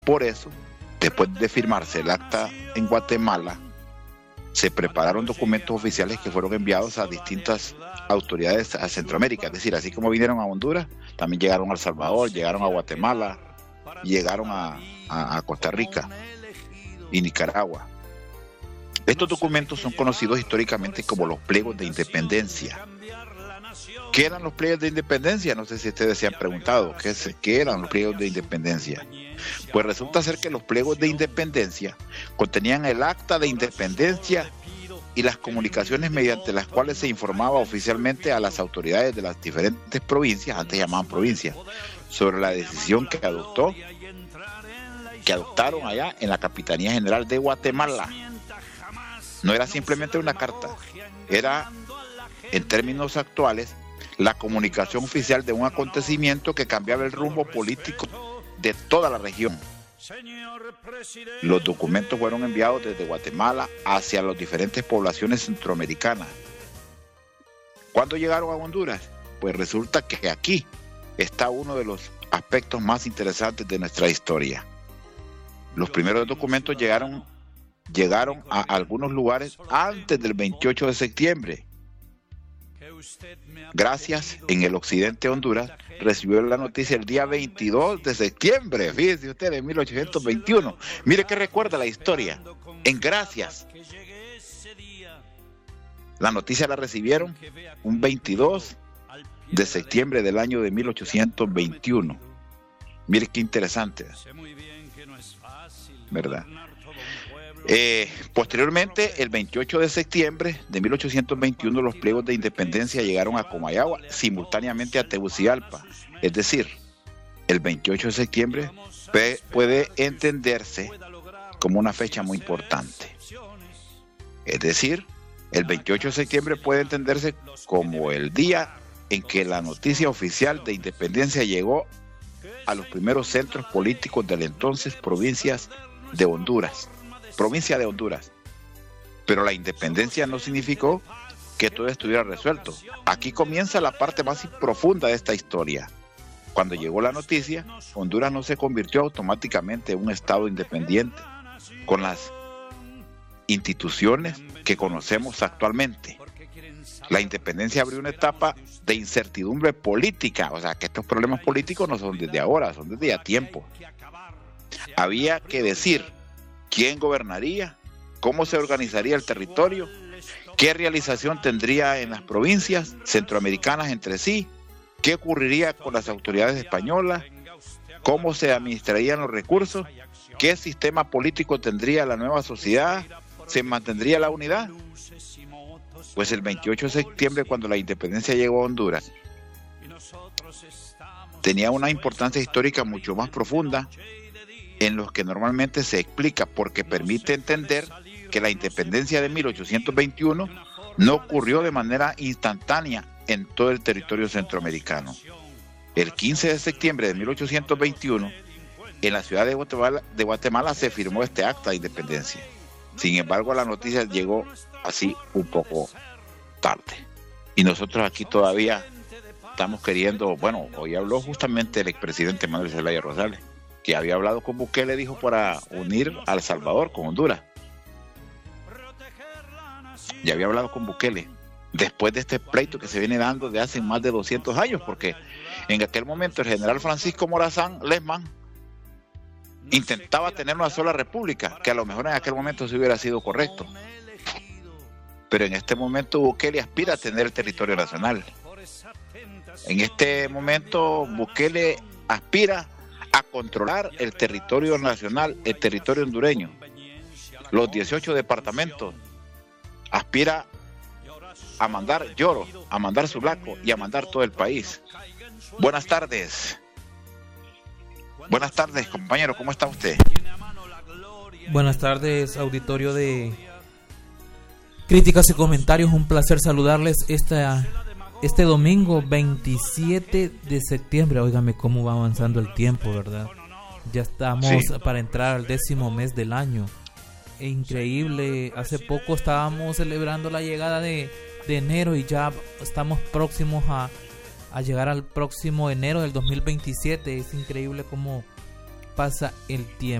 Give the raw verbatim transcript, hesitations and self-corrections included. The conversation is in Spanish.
Por eso, después de firmarse el acta en Guatemala, se prepararon documentos oficiales que fueron enviados a distintas autoridades a Centroamérica. Es decir, así como vinieron a Honduras, también llegaron a El Salvador, llegaron a Guatemala, llegaron a, a, a Costa Rica y Nicaragua. Estos documentos son conocidos históricamente como los pliegos de independencia. ¿Qué eran los pliegos de independencia? No sé si ustedes se han preguntado, ¿qué, es, qué eran los pliegos de independencia? Pues resulta ser que los pliegos de independencia contenían el acta de independencia y las comunicaciones mediante las cuales se informaba oficialmente a las autoridades de las diferentes provincias, antes llamaban provincias, sobre la decisión que adoptó, que adoptaron allá en la Capitanía General de Guatemala. No era simplemente una carta, era, en términos actuales, la comunicación oficial de un acontecimiento que cambiaba el rumbo político de toda la región. Los documentos fueron enviados desde Guatemala hacia las diferentes poblaciones centroamericanas. ¿Cuándo llegaron a Honduras? Pues resulta que aquí está uno de los aspectos más interesantes de nuestra historia. Los primeros documentos llegaron, llegaron a algunos lugares antes del veintiocho de septiembre. Gracias, en el occidente de Honduras recibió la noticia el día veintidós de septiembre, fíjense ustedes, de mil ochocientos veintiuno. Mire que recuerda la historia. En Gracias, la noticia la recibieron un veintidós de septiembre del año de mil ochocientos veintiuno. Mire qué interesante, ¿verdad? Eh, posteriormente, el veintiocho de septiembre de mil ochocientos veintiuno, los pliegos de independencia llegaron a Comayagua, simultáneamente a Tegucigalpa. Es decir, el veintiocho de septiembre pe- puede entenderse como una fecha muy importante. Es decir, el veintiocho de septiembre puede entenderse como el día en que la noticia oficial de independencia llegó a los primeros centros políticos de la entonces provincias de Honduras. Provincia de Honduras. Pero la independencia no significó que todo estuviera resuelto. Aquí comienza la parte más profunda de esta historia. Cuando llegó la noticia, Honduras no se convirtió automáticamente en un estado independiente con las instituciones que conocemos actualmente. La independencia abrió una etapa de incertidumbre política, o sea que estos problemas políticos no son desde ahora, son desde ya tiempo. Había que decir quién gobernaría, cómo se organizaría el territorio, qué realización tendría en las provincias centroamericanas entre sí, qué ocurriría con las autoridades españolas, cómo se administrarían los recursos, qué sistema político tendría la nueva sociedad, se mantendría la unidad. Pues el veintiocho de septiembre, cuando la independencia llegó a Honduras, tenía una importancia histórica mucho más profunda en los que normalmente se explica, porque permite entender que la independencia de mil ochocientos veintiuno no ocurrió de manera instantánea en todo el territorio centroamericano. El quince de septiembre de mil ochocientos veintiuno, en la ciudad de Guatemala, de Guatemala se firmó este acta de independencia. Sin embargo, la noticia llegó así un poco tarde. Y nosotros aquí todavía estamos queriendo, bueno, hoy habló justamente el expresidente Manuel Zelaya Rosales, que había hablado con Bukele, dijo, para unir a El Salvador con Honduras. Ya había hablado con Bukele, después de este pleito que se viene dando de hace más de doscientos años, porque en aquel momento el general Francisco Morazán Lesman intentaba tener una sola república, que a lo mejor en aquel momento sí hubiera sido correcto. Pero en este momento Bukele aspira a tener el territorio nacional. En este momento Bukele aspira a controlar el territorio nacional, el territorio hondureño, los dieciocho departamentos. Aspira a mandar Lloro, a mandar Sulaco y a mandar todo el país. Buenas tardes. Buenas tardes, compañero, ¿cómo está usted? Buenas tardes, auditorio de Críticas y Comentarios. Un placer saludarles esta, este domingo veintisiete de septiembre. Óigame cómo va avanzando el tiempo, ¿verdad? Ya estamos sí. para entrar al décimo mes del año. Increíble, hace poco estábamos celebrando la llegada de, de enero y ya estamos próximos a, a llegar al próximo enero del dos mil veintisiete. Es increíble cómo, pasa el tiempo.